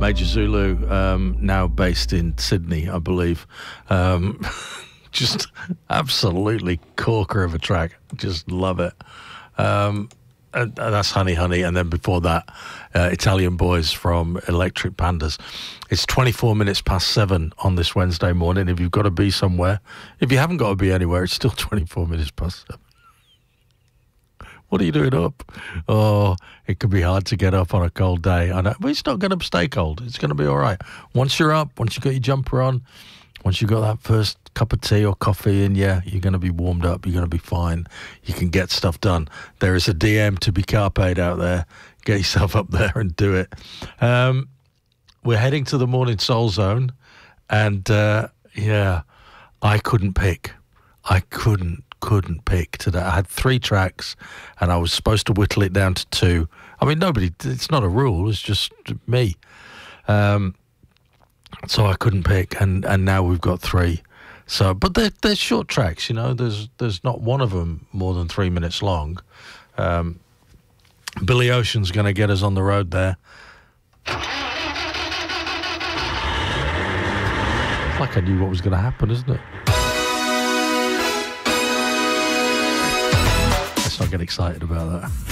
Major Zulu, now based in Sydney, I believe. Just absolutely corker of a track. Just love it. And that's Honey Honey. And then before that, Italian Boys from Electric Pandas. It's 24 minutes past 7 on this Wednesday morning. If you've got to be somewhere, if you haven't got to be anywhere, it's still 24 minutes past 7. What are you doing up? Oh, it could be hard to get up on a cold day. I know, but it's not going to stay cold. It's going to be all right. Once you're up, once you've got your jumper on, once you've got that first cup of tea or coffee in you, you're going to be warmed up. You're going to be fine. You can get stuff done. There is a DM to be carpaid out there. Get yourself up there and do it. We're heading to the Morning Soul Zone. And, yeah, I couldn't pick. I couldn't pick today. I had 3 tracks and I was supposed to whittle it down to 2. I mean, it's not a rule, it's just me. So I couldn't pick, and now we've got 3. So, but they're short tracks, you know, there's not one of them more than 3 minutes long. Billy Ocean's going to get us on the road there. It's like I knew what was going to happen, isn't it? Let's not get excited about that.